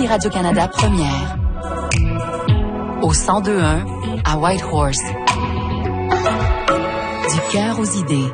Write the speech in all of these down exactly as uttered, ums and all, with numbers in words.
ici Radio-Canada Première. Au cent deux un à Whitehorse. Du cœur aux idées.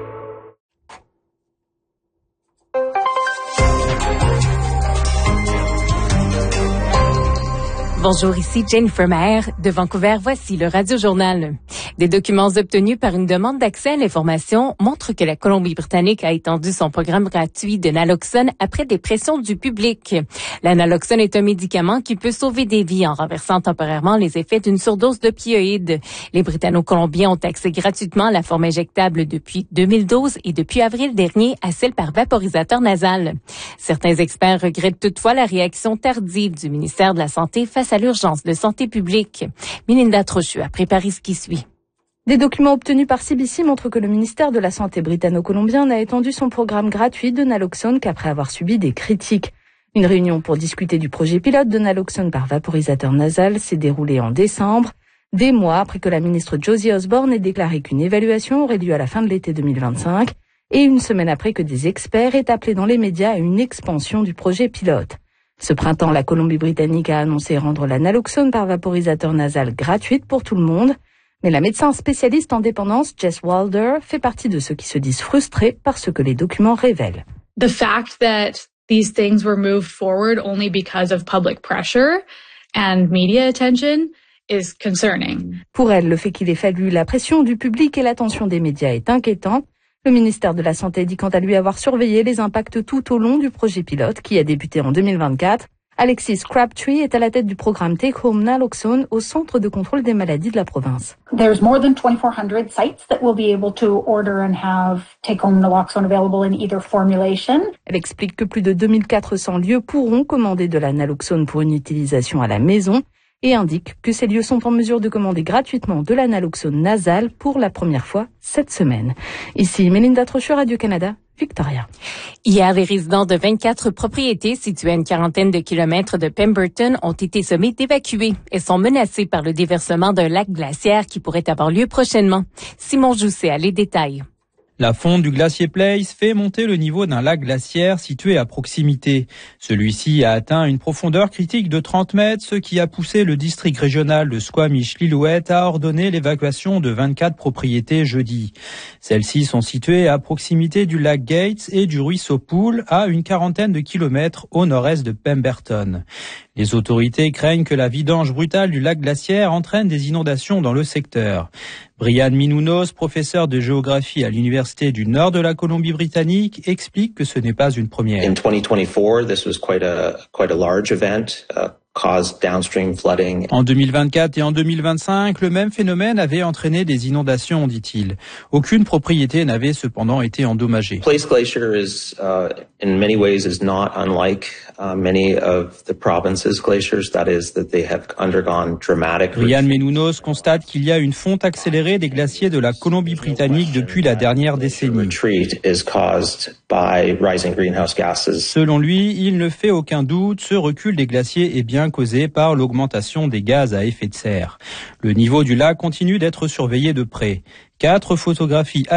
Bonjour, ici Jennifer Maher de Vancouver. Voici le Radio-Journal. Des documents obtenus par une demande d'accès à l'information montrent que la Colombie-Britannique a étendu son programme gratuit de naloxone après des pressions du public. La naloxone est un médicament qui peut sauver des vies en renversant temporairement les effets d'une surdose d'opioïdes. Les Britanno-Colombiens ont accès gratuitement à la forme injectable depuis deux mille douze et depuis avril dernier à celle par vaporisateur nasal. Certains experts regrettent toutefois la réaction tardive du ministère de la Santé face à l'urgence de santé publique. Melinda Trochu a préparé ce qui suit. Des documents obtenus par C B C montrent que le ministère de la Santé britanno-colombien n'a étendu son programme gratuit de naloxone qu'après avoir subi des critiques. Une réunion pour discuter du projet pilote de naloxone par vaporisateur nasal s'est déroulée en décembre, des mois après que la ministre Josie Osborne ait déclaré qu'une évaluation aurait lieu à la fin de l'été deux mille vingt-cinq et une semaine après que des experts aient appelé dans les médias à une expansion du projet pilote. Ce printemps, la Colombie-Britannique a annoncé rendre la naloxone par vaporisateur nasal gratuite pour tout le monde. Mais la médecin spécialiste en dépendance, Jess Wilder, fait partie de ceux qui se disent frustrés par ce que les documents révèlent. The fact that these things were moved forward only because of public pressure and media attention is concerning. Pour elle, le fait qu'il ait fallu la pression du public et l'attention des médias est inquiétant. Le ministère de la Santé dit quant à lui avoir surveillé les impacts tout au long du projet pilote qui a débuté en deux mille vingt-quatre. Alexis Crabtree est à la tête du programme Take Home Naloxone au Centre de contrôle des maladies de la province. There's more than twenty-four hundred sites that will be able to order and have Take Home Naloxone available in either formulation. Elle explique que plus de deux mille quatre cents lieux pourront commander de la naloxone pour une utilisation à la maison et indique que ces lieux sont en mesure de commander gratuitement de la naloxone nasale pour la première fois cette semaine. Ici Melinda Trochu, Radio-Canada, Victoria. Hier, les résidents de vingt-quatre propriétés situées à une quarantaine de kilomètres de Pemberton ont été sommés d'évacuer et sont menacés par le déversement d'un lac glaciaire qui pourrait avoir lieu prochainement. Simon Jousset a les détails. La fonte du glacier Place fait monter le niveau d'un lac glaciaire situé à proximité. Celui-ci a atteint une profondeur critique de trente mètres, ce qui a poussé le district régional de Squamish-Lillooet à ordonner l'évacuation de vingt-quatre propriétés jeudi. Celles-ci sont situées à proximité du lac Gates et du ruisseau Pool, à une quarantaine de kilomètres au nord-est de Pemberton. Les autorités craignent que la vidange brutale du lac glaciaire entraîne des inondations dans le secteur. Brian Minounos, professeur de géographie à l'Université du Nord de la Colombie-Britannique, explique que ce n'est pas une première. In twenty twenty-four, this was quite a quite a large event. Uh... En deux mille vingt-quatre et en deux mille vingt-cinq, le même phénomène avait entraîné des inondations, dit-il. Aucune propriété n'avait cependant été endommagée. Place Glacier is, uh, in many ways, is not unlike uh, many of the province's glaciers. That is, that they have undergone dramatic. Brian Menounos constate qu'il y a une fonte accélérée des glaciers de la Colombie-Britannique depuis la dernière décennie. Retreat is caused by rising greenhouse gases. Selon lui, il ne fait aucun doute, ce recul des glaciers est bien causé par l'augmentation des gaz à effet de serre. Le niveau du lac continue d'être surveillé de près. Quatre photographies